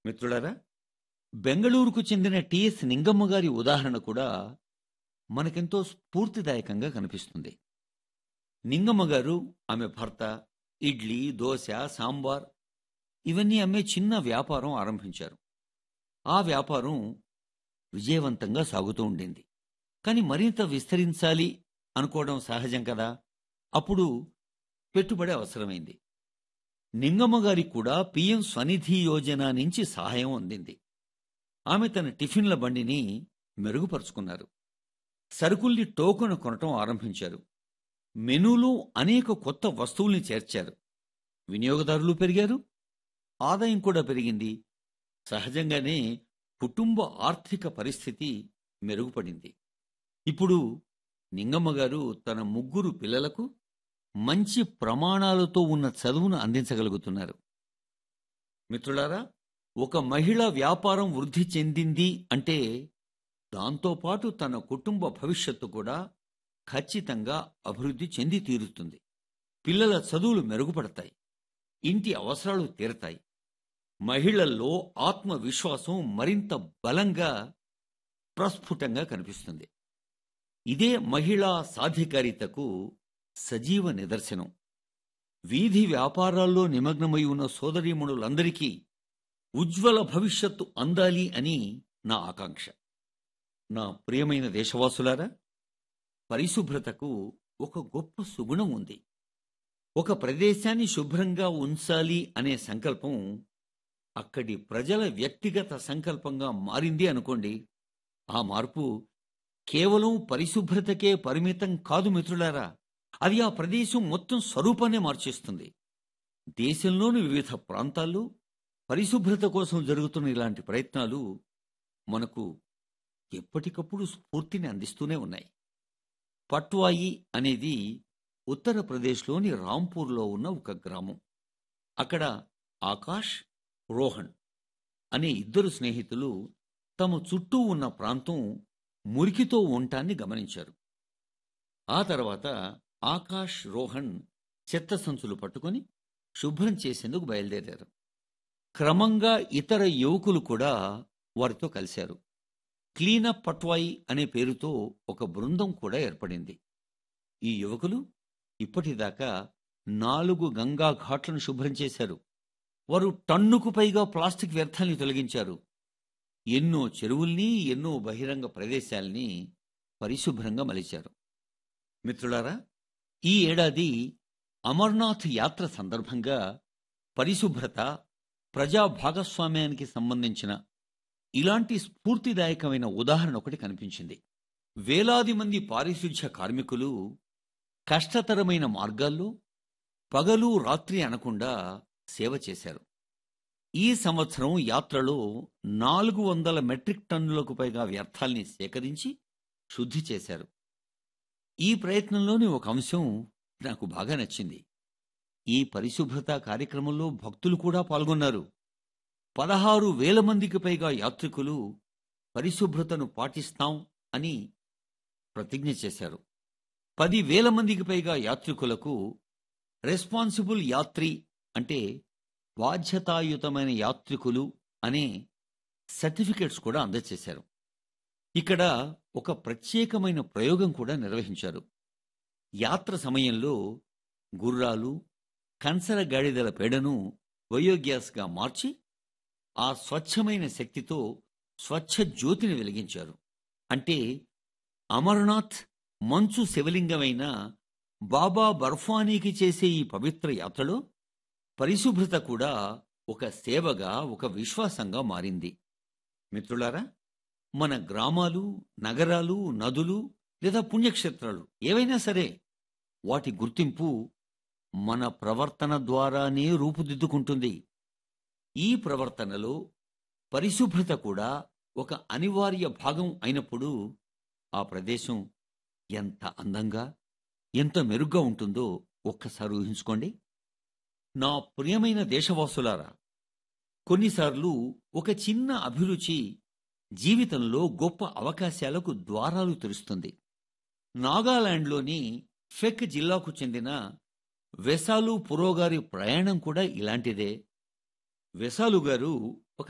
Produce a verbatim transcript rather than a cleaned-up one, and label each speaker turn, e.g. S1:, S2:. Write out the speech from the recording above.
S1: మిత్రులారా, బెంగళూరుకు చెందిన టిఎస్ నింగమ్మ గారి ఉదాహరణ కూడా మనకెంతో స్ఫూర్తిదాయకంగా కనిపిస్తుంది. నింగమ్మ గారు, ఆమె భర్త ఇడ్లీ, దోశ, సాంబార్ ఇవన్నీ అమ్మే చిన్న వ్యాపారం ఆరంభించారు. ఆ వ్యాపారం విజయవంతంగా సాగుతూ ఉండింది. కానీ మరింత విస్తరించాలి అనుకోవడం సహజం కదా. అప్పుడు పెట్టుబడి అవసరమైంది. నింగమ్మ గారికి కూడా పిఎం స్వనిధి యోజన నుంచి సహాయం అందింది. ఆమె తన టిఫిన్ల బండిని మెరుగుపరుచుకున్నారు. సరుకుల్ని టోకెన్ కొనటం ఆరంభించారు. మెనూలో అనేక కొత్త వస్తువుల్ని చేర్చారు. వినియోగదారులు పెరిగారు, ఆదాయం కూడా పెరిగింది. సహజంగానే కుటుంబ ఆర్థిక పరిస్థితి మెరుగుపడింది. ఇప్పుడు నింగమ్మ గారు తన ముగ్గురు పిల్లలకు మంచి ప్రమాణాలతో ఉన్న చదువును అందించగలుగుతున్నారు. మిత్రులారా, ఒక మహిళ వ్యాపారం వృద్ధి చెందింది అంటే దాంతోపాటు తన కుటుంబ భవిష్యత్తు కూడా ఖచ్చితంగా అభివృద్ధి చెంది తీరుతుంది. పిల్లల చదువులు మెరుగుపడతాయి, ఇంటి అవసరాలు తీరతాయి, మహిళల్లో ఆత్మవిశ్వాసం మరింత బలంగా ప్రస్ఫుటంగా కనిపిస్తుంది. ఇదే మహిళా సాధికారితకు సజీవ నిదర్శనం. వీధి వ్యాపారాల్లో నిమగ్నమై ఉన్న సోదరీమణులందరికీ ఉజ్వల భవిష్యత్తు అందాలి అని నా ఆకాంక్ష. నా ప్రియమైన దేశవాసులారా, పరిశుభ్రతకు ఒక గొప్ప సుగుణం ఉంది. ఒక ప్రదేశాన్ని శుభ్రంగా ఉంచాలి అనే సంకల్పం అక్కడి ప్రజల వ్యక్తిగత సంకల్పంగా మారింది అనుకోండి, ఆ మార్పు కేవలం పరిశుభ్రతకే పరిమితం కాదు మిత్రులారా, అది ఆ ప్రదేశం మొత్తం స్వరూపాన్నే మార్చేస్తుంది. దేశంలోని వివిధ ప్రాంతాల్లో పరిశుభ్రత కోసం జరుగుతున్న ఇలాంటి ప్రయత్నాలు మనకు ఎప్పటికప్పుడు స్ఫూర్తిని అందిస్తూనే ఉన్నాయి. పట్వాయి అనేది ఉత్తరప్రదేశ్లోని రాంపూర్లో ఉన్న ఒక గ్రామం. అక్కడ ఆకాష్, రోహన్ అనే ఇద్దరు స్నేహితులు తమ చుట్టూ ఉన్న ప్రాంతం మురికితో ఉండటాన్ని గమనించారు. ఆ తర్వాత ఆకాష్, రోహన్ చెత్త సంచులు పట్టుకుని శుభ్రం చేసేందుకు బయలుదేరారు. క్రమంగా ఇతర యువకులు కూడా వారితో కలిశారు. క్లీనప్ పట్వాయి అనే పేరుతో ఒక బృందం కూడా ఏర్పడింది. ఈ యువకులు ఇప్పటిదాకా నాలుగు గంగా ఘాట్లను శుభ్రం చేశారు. వారు టన్నుకు పైగా ప్లాస్టిక్ వ్యర్థాల్ని తొలగించారు. ఎన్నో చెరువుల్ని, ఎన్నో బహిరంగ ప్రదేశాల్ని పరిశుభ్రంగా మలిచారు. మిత్రులారా, ఈ ఏడాది అమర్నాథ్ యాత్ర సందర్భంగా పరిశుభ్రత, ప్రజా భాగస్వామ్యానికి సంబంధించిన ఇలాంటి స్ఫూర్తిదాయకమైన ఉదాహరణ ఒకటి కనిపించింది. వేలాది మంది పారిశుధ్య కార్మికులు కష్టతరమైన మార్గాల్లో పగలు రాత్రి అనకుండా సేవ చేశారు. ఈ సంవత్సరం యాత్రలో నాలుగు వందల మెట్రిక్ టన్నులకు పైగా వ్యర్థాల్ని సేకరించి శుద్ధి చేశారు. ఈ ప్రయత్నంలోని ఒక అంశం నాకు బాగా నచ్చింది. ఈ పరిశుభ్రత కార్యక్రమంలో భక్తులు కూడా పాల్గొన్నారు. పదహారు వేల మందికి పైగా యాత్రికులు పరిశుభ్రతను పాటిస్తాం అని ప్రతిజ్ఞ చేశారు. పది వేల మందికి పైగా యాత్రికులకు రెస్పాన్సిబుల్ యాత్రి అంటే బాధ్యతాయుతమైన యాత్రికులు అనే సర్టిఫికెట్స్ కూడా అందజేశారు. ఇక్కడ ఒక ప్రత్యేకమైన ప్రయోగం కూడా నిర్వహించారు. యాత్ర సమయంలో గుర్రాలు, కంచర గాడిదల పేడను బయోగ్యాస్గా మార్చి ఆ స్వచ్ఛమైన శక్తితో స్వచ్ఛ జ్యోతిని వెలిగించారు. అంటే అమర్నాథ్ మంచు శివలింగమైన బాబా బర్ఫానీకి చేసే ఈ పవిత్ర యాత్రలో పరిశుభ్రత కూడా ఒక సేవగా, ఒక విశ్వాసంగా మారింది. మిత్రులారా, మన గ్రామాలు, నగరాలు, నదులు లేదా పుణ్యక్షేత్రాలు ఏవైనా సరే, వాటి గుర్తింపు మన ప్రవర్తన ద్వారానే రూపుదిద్దుకుంటుంది. ఈ ప్రవర్తనలో పరిశుభ్రత కూడా ఒక అనివార్య భాగం అయినప్పుడు ఆ ప్రదేశం ఎంత అందంగా, ఎంత మెరుగ్గా ఉంటుందో ఒక్కసారి ఊహించుకోండి. నా ప్రియమైన దేశవాసులారా, కొన్నిసార్లు ఒక చిన్న అభిరుచి జీవితంలో గొప్ప అవకాశాలకు ద్వారాలు తెరుస్తుంది. నాగాలాండ్లోని ఫెక్ జిల్లాకు చెందిన వెసాలు పురోగారి ప్రయాణం కూడా ఇలాంటిదే. వెసాలు గారు